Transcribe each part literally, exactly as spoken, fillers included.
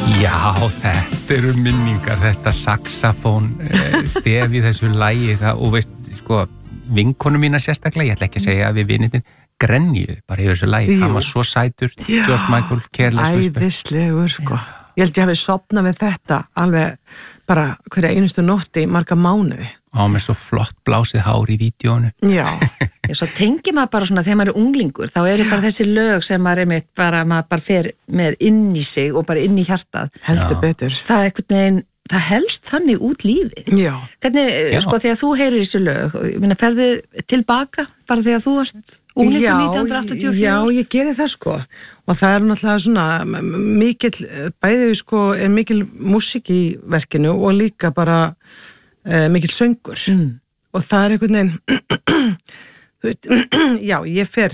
Já, þetta eru minningar, þetta saxafón stef í þessu lagi það, og veist, sko, vinkonu mína sérstaklega, ég ætla ekki að segja að við vinirnir grenjuðu bara í þessu lagi, hann var svo sætur, já, George Michael, Careless Whisper. Æðislegur, sko. Ég held ég hafi sofnað við þetta alveg bara hverja einustu nótti í marga mánuði. Á með svo flott blásið hár í vídeónu. Já. Já, svo tengi maður bara svona þegar maður er unglingur, þá eru bara þessi lög sem maður er með bara, maður bara fer með inn í sig og bara inn í hjartað. Heldur betur. Það er einhvern veginn, það helst þannig út lífið. Já. Hvernig, Já. sko, þegar þú heyrir þessi lög, ég meina, ferðu tilbaka bara þegar þú varst unglingur nítján hundruð áttatíu og fjögur? Já, ég geri það, sko. Og það er náttúrulega svona mikil, bæðið, sko, er mikil músík í verkinu og líka bara uh, mikil söngur. Mm. Og það er einhvern veginn, þú veist, já, ég fer,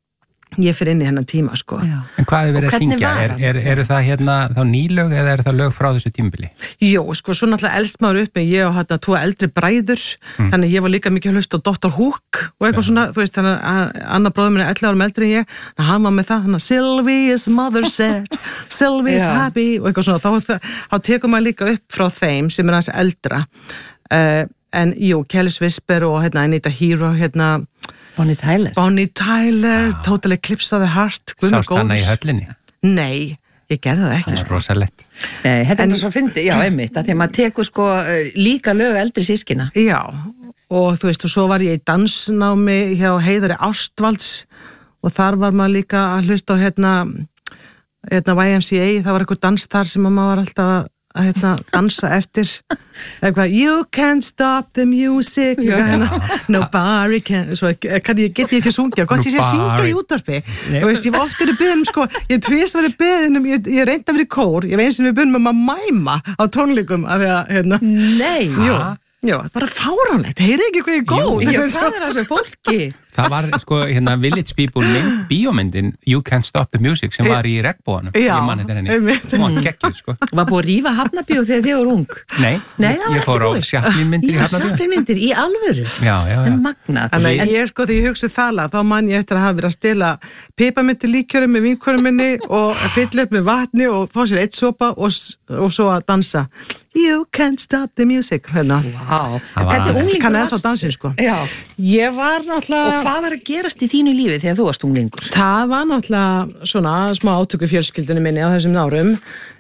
ég fer inn í hennan tíma, sko. Já. En hvað er verið Og að hvernig syngja? var Er, hann? er, eru það hérna þá nýlög eða eru það lög frá þessu tímabili? Jó, sko, svo náttúrulega elst maður upp en ég og hérna tvo eldri bræður, þannig ég var líka mikið að hlusta á doktor Hook og eitthvað svona, þú veist, þannig að annar bróður minn er ellefu árum eldri en ég, þannig að hann var með það, hann að Sylvia's mother said, Sylvia's Já. happy og eitthvað svona, þá, er það, þá tekur maður líka upp frá þeim sem er aðeins eldra, uh, en jú, Careless Whisper og hérna Anita Hero, hérna Bonnie Tyler. Bonnie Tyler, ja. Total Eclipse of the Heart, Sást hana í höllinni? Nei, ég gerði það ekki. Það er rosalegt. Nei, þetta er bara svo fyndi, já, einmitt, að því að maður tekur sko líka lög eldri sískina. Já, og þú veist, og svo var ég í dansnámi hjá Heiðari Ástvalds og þar var maður líka að hlusta á hérna, hérna Y M C A, það var eitthvað dans þar sem maður var alltaf að að hérna dansa eftir eitthvað, you can't stop the music Já, hérna, nobody can svo kann ég, get ég ekki sungja gott ég sé að syngja í útvarpi þú veist, ég var oft verið beðin, sko, ég tvís verið beðin um, ég, ég reyndi að vera í kór ég veist sem við beðin um að mæma á tónleikum af því að, hérna Nei, jú, jú, bara fáránlegt, heyri ekki hvað ég er góð já, hvað er þessu fólki? Það var, sko, hérna Village People mynd, bíómyndin You Can't Stop the Music sem var í regnbóðanum. Já, ég man þetta henni. einmitt. Hún var geggjuð, sko. Var búið að rífa Hafnarbíó þegar þið voru ung? Nei, Nei, það var ég fór ekki á búið. Chaplin myndir í Já, Hafnarbíó. Chaplin myndir, í alvöru. Já, já, já. En magnað. Þannig að ég, sko, þegar ég hugsa þala, þá man ég eftir að hafa verið að stela piparmyntu líkjörum með vinkonum minni og fylla upp með vatni og fá sér eitt sopa og, og svo að dansa. You can't stop the music, hérna. Vá. Það var- Hvernig unglingur Kann ennþá varstu? dansinn, sko. Já. Ég var náttúrulega... Og hvað var að gerast í þínu lífi þegar þú varst unglingur? Það var náttúrulega svona smá átöku fjölskyldunni minni á þessum árum.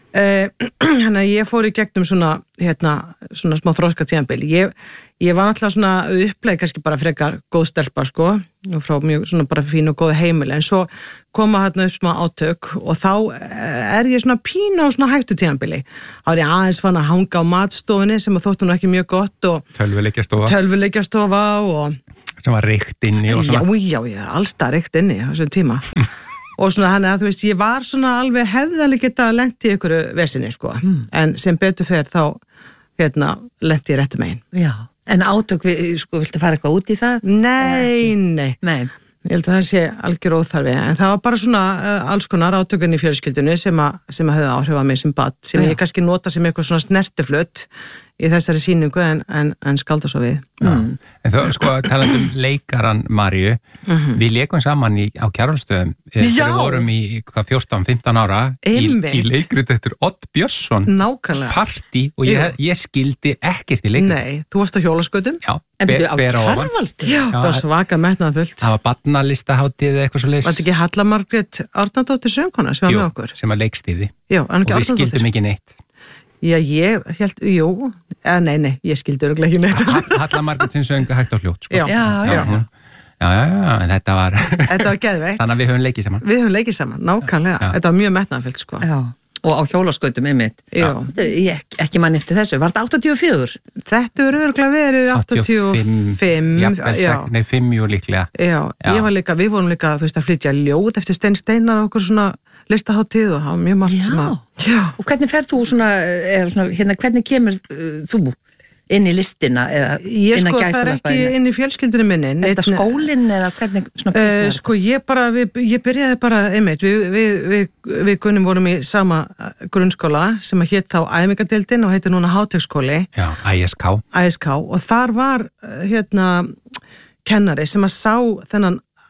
Þannig að ég fór í gegnum svona, hérna, svona smá þroska tímabil. Ég, ég var náttúrulega svona uppleið kannski bara frekar góð stelpa, sko, og frá mjög svona bara fín og góð heimili, en svo koma hérna upp smá átök og þá er ég svona pína og svona hættu tímabili. Þá er ég aðeins fann að hanga á matstofunni sem að þóttu nú ekki mjög gott og Tölvuleikjastofa tölvuleikjastofa og sem var reykt inni og Já, svona. já, já, allstað reykt inni á þessum tíma. Og svona hann að þú veist, ég var svona alveg hefðalega geta lent í ykkur vesinni, sko. Mm. En sem betur fer þá, hérna, lent ég réttu megin. Já. En átök, við, sko, viltu fara eitthvað út í það? Nei, nei. Nei. Ég held að það sé algjör óþarfi. En það var bara svona uh, alls konar átökunni í fjölskyldunni sem að, sem að höfðu áhrif á mig sem bad, sem Já. ég kannski nota sem eitthvað svona snertiflutt í þessari sýningu en, en, en skalda svo við. Mm. En þú, sko, talandi um leikaran Maríu, við leikum saman í, á Kjarvalsstöðum þegar Já. við vorum í hvað, fjórtán fimmtán ára í, Einmitt. í leikrit eftir Odd Björnsson Nákvæmlega. partí og ég, ég skildi ekkert í leikrit. Nei, þú varst á hjólaskötum? Já, En byrju á ber ofan. Kjarvalsstöðum? Já, það var svaka metnaðfullt. Það var barnalistahátíð eða eitthvað svo leys. Var þetta ekki Halla Margrét Árnadóttir söngkona sem var með okkur? sem að leikstýði Já, en og ekki við skildum ekki neitt. Já, ég held, jú, eða nei, nei, ég skildi örugglega ekki neitt. Halla Margrét sem söng hægt og hljótt, sko. Já, Já, já. hún- já, já, já, en þetta var Þetta var geðveikt. þannig að við höfum leikið saman. Við höfum leikið saman, nákvæmlega. Já. Þetta var mjög metnaðarfullt, sko. Já. Og á hjólaskautum einmitt. Já. Þetta- Ég ek- ekki mann eftir þessu. Var þetta áttatíu og fjögur? Þetta verður örugglega verið áttatíu og fimm. jafnvel, Já, sek- nei, fimm jú líklega. já, Já. ég var líka, við vorum líka, þú veist, að flytja ljóð eftir Stein Steinar og okkur svona listaháttíð og það var mjög margt Já. sem að... Já. Og hvernig ferð þú svona, eða svona, hérna, hvernig kemur uh, þú inn í listina eða Ég innan sko, það er gæsalappa ekki innan? inn í fjölskyldunni minni. Er þetta Neinn- skólinn eða hvernig svona Uh, uh, sko ég bara, við, ég byrjaði bara einmitt, við, við, við, við Gunnum vorum í sama grunnskóla sem að hétt þá æfingadeildin og heitir núna Hátegsskóli, Já, I S K. I S K, og þar var uh, hérna kennari sem að sá þennan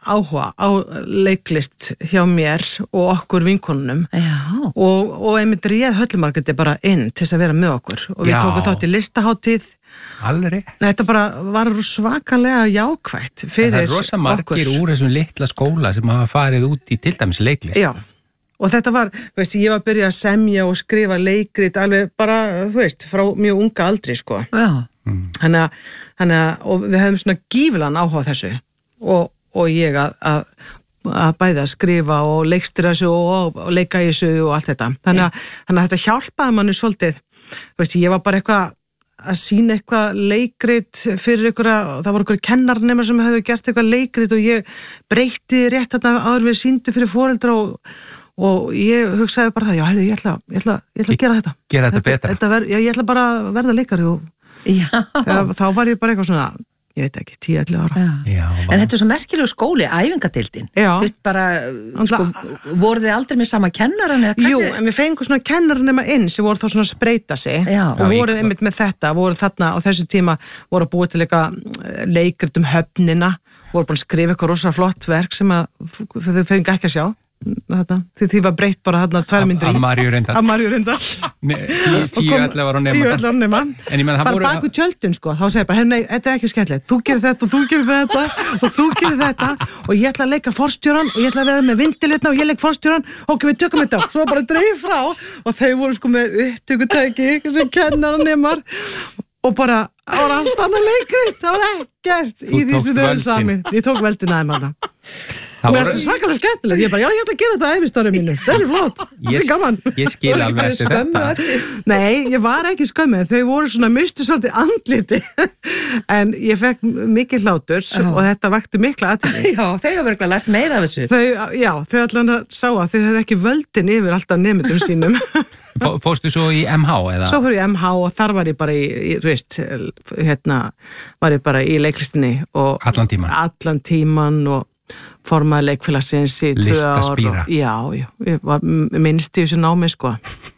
áhuga á leiklist hjá mér og okkur vinkonunum og, og einmitt réð Höllumargreti bara inn til þess að vera með okkur og við Já. tókum þátt í listahátíð. Alveg. Þetta bara var svakalega jákvætt fyrir okkur. Það er rosa margir úr þessum litla skóla sem hafa farið út í til dæmis leiklist. Já. Og þetta var, þú veist, ég var að byrja að semja og skrifa leikrit alveg bara, þú veist, frá mjög unga aldri, sko. Já. Þannig að, þannig að, og við hefðum svona gífilegan áhuga á þessu og, og ég að, að, að bæða að skrifa og leikstýra þessu og, og leika í þessu og allt þetta. Þannig að, þannig að þetta hjálpaði manni svolítið, þú veist, ég var bara eitthvað að sína eitthvað leikrit fyrir einhverja, það voru einhverja kennarnema sem hefðu gert eitthvað leikrit og ég breytti rétt þarna áður við sýndu fyrir foreldra og og ég hugsaði bara það, já, heyrðu, ég ætla, ég ætla, ég ætla að gera þetta. Gera þetta betra. Þetta ver, já, ég ætla bara að verða leikari og þegar, þá var ég bara eitthvað svona, ég veit ekki, tíu ellefu ára. Já. Já, en þetta er svo merkilegu skóli, æfingadeildin. Já. Þú veist bara, sko, voru þið aldrei með sama kennaran? Jú, en við fengum svona kennaranema inn sem voru þá svona að spreita sig já. Og voru einmitt með þetta, voru þarna á þessu tíma, voru að búið til eitthvað leikrit um höfnina, voru búin að skrifa eitthvað rosa flott verk sem að þau fengi ekki að sjá. Þetta, því því var breytt bara þarna tvær myndir í að Maríu reyndar að Maríu reyndar tíu ellefu ára nema tíu ellefu ára nema bara voru... baku tjöldun sko, þá segir bara, nei, þetta er ekki skemmtilegt þú gerir þetta og þú gerir þetta og þú gerir þetta og ég ætla að leika forstjóran og ég ætla að vera með vindilitna og ég leik forstjóran ok, við tökum þetta, svo bara dreif frá og þau voru sko með upptökutæki sem kennar nemar og bara ára allt annað leikrit það var ekkert í því sem þau eru sami ég tók veldina þeim að það og mér finnst það svakalega skemmtilegt, ég bara, já, ég ætla að gera þetta æfistarið mínu, þetta er flott, þetta er gaman. Ég skil alveg eftir þetta. Nei, ég var ekki skömmið, þau voru svona mistu svolítið andliti, en ég fekk mikið hlátur já. Og þetta vakti mikla athygli. Já, þau hafa verið lært meira af þessu. Þau, já, þau allan að sá að þau hefði ekki völdin yfir alltaf nemyndum sínum. Fórstu svo í M H eða? Svo fór ég í M H og þar var ég bara í, í þú veist, hérna, var ég bara í leiklistinni og allan tíman. Allan tíman og formaði leikfélagsins í tvö ár. Listaspíra. Já, já, ég var minnst í þessu námi, sko.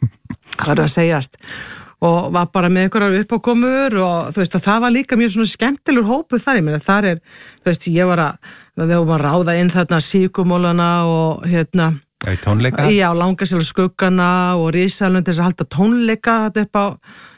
Það var að segjast. Og var bara með ykkur uppákomur og þú veist að það var líka mjög svona skemmtilegur hópu þar, ég meina þar er, þú veist, ég var að, við varum að ráða inn þarna síkumólana og hérna, já, tónleika. Já, Langasel og skuggana og Rísalund þess að halda tónleika þetta upp á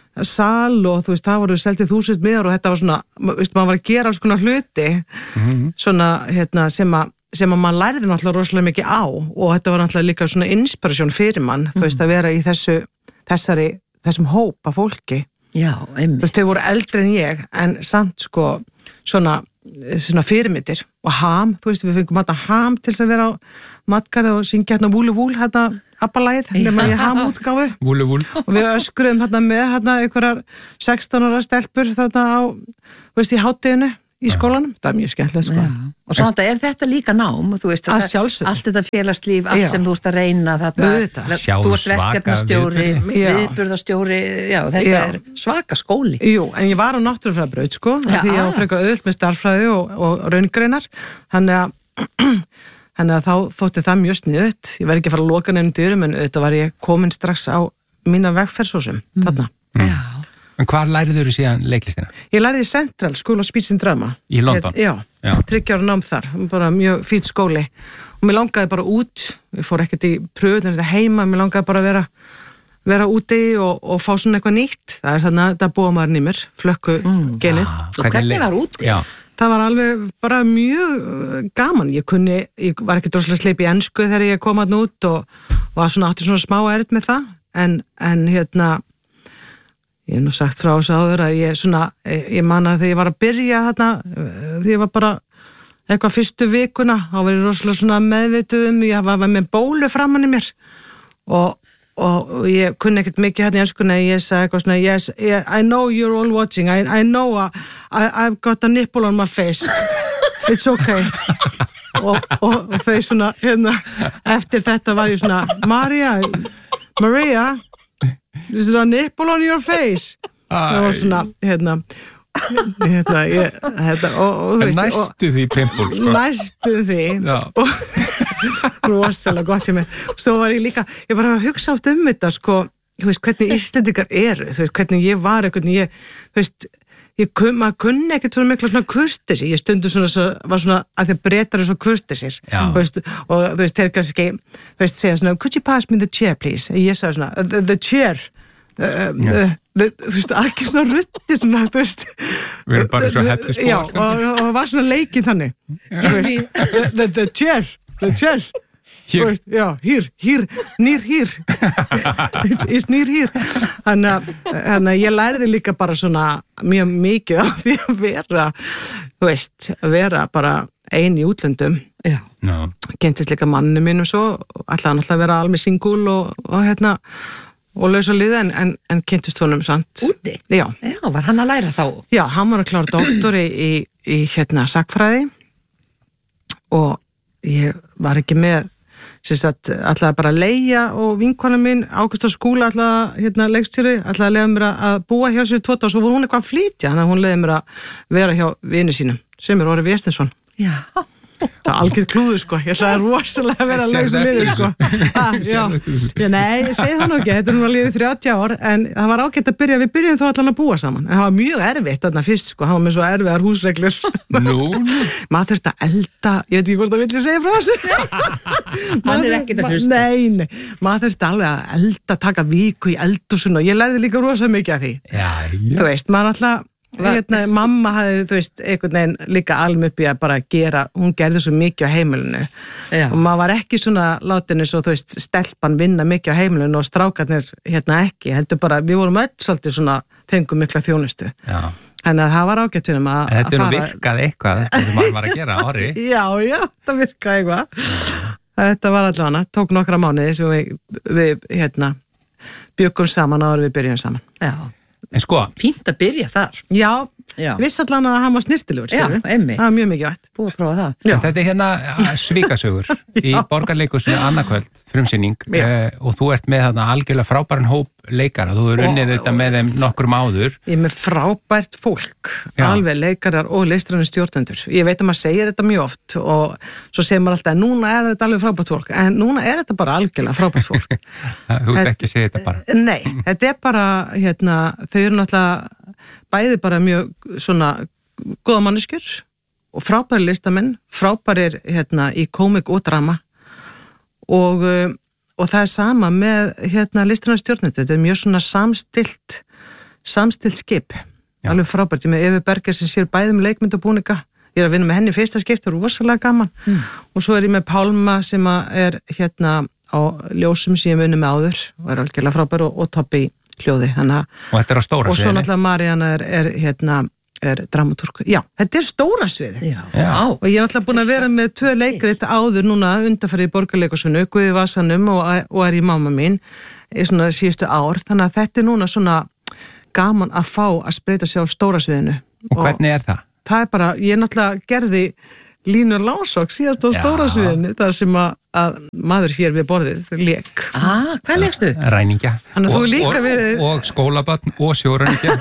sal og þú veist, það voru seldið þúsund miðar og þetta var svona, veist, maður var að gera alls konar hluti mm-hmm. svona, hérna, sem að sem að maður læriði náttúrulega rosalega mikið á og þetta var náttúrulega líka svona inspirasjón fyrir mann, mm. þú veist, að vera í þessu þessari, þessum hópa fólki Já, einmitt. Þú veist, þau voru eldri en ég en samt sko svona, svona fyrirmyndir og ham, þú veist, við fengum þetta ham til þess að vera á matgarði og syngja hérna Vúlu Vúl, hérna Abbalæð, nema ég ham útgáfu Vúlu Vúl og við öskruðum hérna með hérna einhverjar sextán ára stelpur þarna á, þú veist, í hádeginu í skólanum, það er mjög skemmtilegt sko. Og svona er þetta líka nám, þú veist, að sjálfsögðu. Allt þetta félagslíf, allt já. Sem þú ert að reyna þarna, þú ert verkefnastjóri, viðburðastjóri, já, þetta já. Er svaka skóli. Jú, en ég var á náttúrufræðabraut sko, já, því ég var frekar auðvelt með starffræði og, og raungreinar, þannig að, þannig að þá þótti það mjög sniðugt, ég var ekki að fara að loka nefnum dyrum, en auðvitað var ég komin strax á mína vegferðsósum, mm. þarna. Mm. Já. En hvað læriður þú síðan leiklistina? Ég læriði í Central School of Speech and Drama. Í London? Já, já. þriggja ára nám þar, bara mjög fít skóli. Og mér langaði bara út, ég fór ekkert í pröfun en þetta heima, mér langaði bara að vera, vera úti og, og fá svona eitthvað nýtt. Það er þannig að þetta búa maður nýmur, flökku mm. genið. Ah, og hvernig var úti? Já. Það var alveg bara mjög gaman. Ég kunni, ég var ekki droslega sleip í ensku þegar ég kom að nút og var svona átti svona smá erfitt með það. En, en hérna, ég hef nú sagt frá þessu áður að ég svona, ég man að þegar ég var að byrja þarna, þegar ég var bara eitthvað fyrstu vikuna, þá var ég rosalega svona meðvituð um, ég var með bólu framan í mér og, og, og ég kunni ekkert mikið hérna í enskuna, ég sagði eitthvað svona, yes, yeah, I know you're all watching, I, I know I, I've got a nipple on my face, it's okay. og, og, og þau svona, hérna, eftir þetta var ég svona, Maria, Maria, is there a nipple on your face? Það var svona, hérna, hérna, ég, hérna, og, og, veist, næstu því pimpul, sko. Næstu því, já. Og rosalega gott hjá mér. Og svo var ég líka, ég bara að hugsa átt um þetta, sko, þú veist, hvernig Íslendingar eru, þú veist, hvernig ég var, hvernig ég, þú veist, ég kun, maður kunni ekkert svona mikla svona kurteisi, ég stundu svona, svo, var svona að þeir breytar svo kurteisir veist, og þú veist, þeir kannski þú veist, segja svona, could you pass me the chair please, ég sagði svona, the, the chair uh, uh, the, þú veist, ekki svona rutti svona, þú veist við erum bara svo hætti spór já, og, og var svona leikið þannig þú veist, the, the, the chair the chair Hér. Já, hér, hér, nýr hér is nýr hér þannig að ég lærði líka bara svona mjög mikið á því að vera þú veist, að vera bara ein í útlöndum Já. No. Kynntist líka manni mínum svo ætlaði hann alltaf að vera alveg singul og, og hérna og laus að liða en, en, en kynntist honum samt Úti? Já. Já, var hann að læra þá? Já, hann var að klára doktori í, í hérna sakfræði og ég var ekki með sem sagt, ætlaði bara að leigja og vinkona mín, Ágústa Skúla ætlaði hérna leikstjóri, ætlaði að leiða mér að búa hjá sér tvo og svo voru hún eitthvað að flytja þannig að hún leiði mér að vera hjá vini sínum sem er Orri Vésteinsson Já Það er algjör klúður sko, ég ætlaði rosalega að vera að lausa liður sko ah, já. Já, Nei, ég segi það nú ekki, þetta er nú að liðið þrjátíu ár en það var ágætt að byrja, við byrjum þá allan að búa saman en það var mjög erfitt þarna fyrst sko, það var með svo erfiðar húsreglur Nú, maður þurfti að elda, ég veit ekki hvort það vilja segja frá þessu Hann er ekkert að hlusta Nei, nei, maður þurfti alveg að elda, taka viku í eldhúsun og ég lærði líka rosa mikið af því já, já. Þú veist, maður alltaf Hérna, mamma hafði, þú veist, einhvern veginn líka alveg upp í að bara gera, hún gerði svo mikið á heimilinu Já. og maður var ekki svona látinu svo, þú veist, stelpan vinna mikið á heimilinu og strákarnir hérna ekki, heldur bara, við vorum öll svolítið svona, fengum mikla þjónustu. Já. Þannig að það var ágætt fyrir maður að fara. Þetta er nú virkað eitthvað, þetta sem maður var að gera, Orri. Já, já, þetta virkaði eitthvað. Þetta var allavega, tók nokkra mánuði sem við, við hérna, bjökum saman áður við byrjum saman. Já. En sko, Fínt að byrja þar. Já, Já. viss allan að hann var snirtilegur, Já, skilur. einmitt. Það var mjög mikið vægt. Búið að prófa það. Já. þetta er hérna svíkasögur í Borgarleikhúsinu annarkvöld, frumsýning uh, og þú ert með þarna algjörlega frábæran hóp leikara, þú er unnið þetta með þeim nokkrum áður. Ég er með frábært fólk, Já. alveg leikarar og listrænu stjórnendur. Ég veit að maður segir þetta mjög oft og svo segir maður alltaf, núna er þetta alveg frábært fólk, en núna er þetta bara algjörlega frábært fólk. Þú ert ekki að segja þetta bara. Nei, þetta er bara, hérna, þau eru náttúrulega bæði bara mjög svona góða manneskjur og frábæri listamenn, frábærir hérna í komik og drama og og það er sama með hérna listrænu stjórnendur, þetta er mjög svona samstilt samstilt skip, Já. alveg frábært. Ég með Efi Berger sem sér bæði um leikmynd og búninga, ég er að vinna með henni í fyrsta skipti, það er rosalega gaman mm. og svo er ég með Pálma sem er hérna á ljósum sem ég vunni með áður og er algjörlega frábær og, og toppi í hljóði hana, Og þetta er á stóra og svo sviðinu. náttúrulega Maríanna er, er hérna er dramatúrk, já, þetta er stóra sviði Já. Já. og ég er náttúrulega búin að vera með tvö leikrit áður núna undanfarið í Borgarleikhúsinu, Guði Vasanum og, og er í mamma mín í svona síðustu ár, þannig að þetta er núna svona gaman að fá að spreita sig á stóra sviðinu Og hvernig er það? það er bara, ég náttúrulega gerði Línu Lásokk síðast á Já. stóra sviðinu, það sem að, að maður hér við borðið lék. Ah, hvað leikstu? Ræningja. Þannig að þú Og- líka og- verið- Og skólabarn og sjóræningja.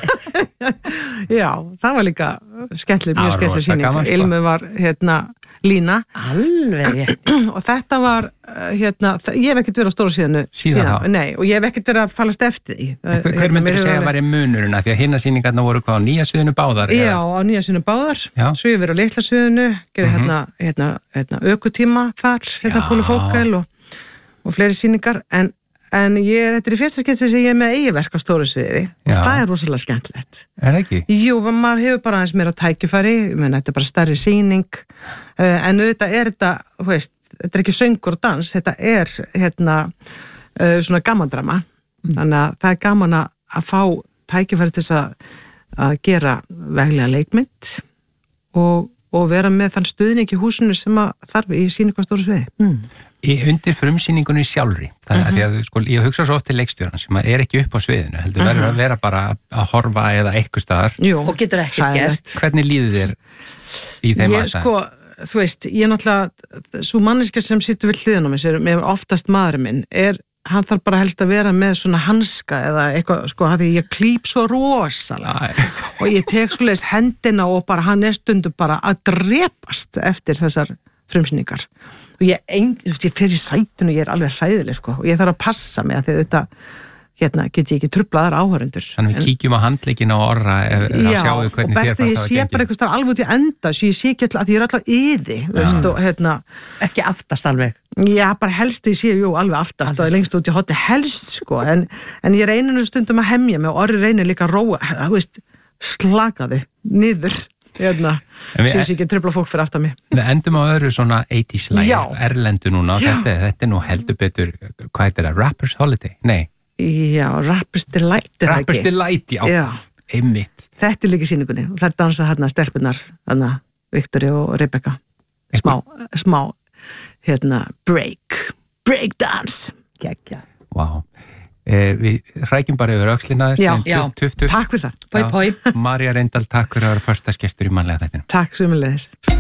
Já, það var líka skemmtileg, Það mjög var skemmtileg rosa sýning. gaman, sko. Ilmu var hérna Lína Alveg rétt. og þetta var uh, hérna, þ- ég hef ekkert verið á stóra síðanu Síðan þá? nei, og ég hef ekkert verið að fallast eftir því. Hver, hver Hérna, myndir mér þú hefur segja að alveg- væri munurinn að því að hinna sýningarna voru hvað á nýja sviðinu báðar? Já, eða? á nýja sinu báðar, Já. svo ég verið á litla sviðinu, gerði hérna, hérna, hérna ökutíma þar, hérna Já. Pólufókel og, og fleiri sýningar, en, en ég er, þetta er í fyrsta skipti sem ég er með eigi verk á stóru sviði og Já. það er rosalega skemmtilegt. Er það ekki? Jú, maður hefur bara aðeins meira tækifæri, menn þetta er bara stærri sýning, uh, en auðvitað er þetta, þú veist, þetta er ekki söngur og dans, þetta er hérna uh, svona gamandrama, mm. þannig að það er gaman að, að fá tækifæri til þess að, að gera veglega leikmynd og, og vera með þann stuðning í húsinu sem að þarf í sýningu á stóru sviði. Mm. Í undir frumsýningunni sjálfri, þannig að, því að sko, ég hugsa svo oft til leikstjóran sem að er ekki upp á sviðinu, heldur verður að vera bara að horfa eða eitthvað staðar. Jú, Og getur ekkert hræðilegt. gert. Hvernig líður þér í þeim Ég aðstæðum? sko, þú veist, ég er náttúrulega svo manneska sem situr við hliðin á mig sem er oftast maðurinn minn, er hann þarf bara helst að vera með svona hanska eða eitthvað, sko, því ég klíp svo rosalega Æ, og ég tek sko leis hendina og bara hann er stundum bara að drepast eftir þessar frumsýningar og ég, ein, þú veist, ég fer í sætun og ég er alveg hræðileg, sko, og ég þarf að passa mig að því þetta hérna get ég ekki truflaðar áhörundur. Þannig við kíkjum á handleggin á orra ef að sjáu hvernig þér fannst það að Já, og best að ég sé bara einhvers þar alveg út í enda svo ég sé ekki alltaf að ég er alltaf yði veist, og, hérna, ekki aftast alveg já, bara helst ég sé, jú, alveg aftast alveg. Og lengst út í hotni helst sko en, en ég reynir nú stundum að hemja mig og orri reynir líka að róa, þú veist slakaðu, niður hérna, við, svo ég sé ekki trufla fólk fyrir aftan mig. Við endum á öðru svona eighties lagi, erlendu núna og þetta, þetta er nú heldur betur, hvað er það, Rappers Holiday? Nei. Já, Rappers Delight er það ekki? Rappers Delight, já, já. Einmitt. Þetta er líka í sýningunni og það er dansa hérna stelpunar, hérna Victoria og Rebecca. Smá, smá, hérna, break, breakdance. Gekja. Vá. Wow. Eh, við rækjum bara yfir öxlinaður. Já, já. Takk fyrir það. Poi, poi. María Reyndal, takk fyrir að vera första gestur í mannlega þættinu. Takk sömuleiðis.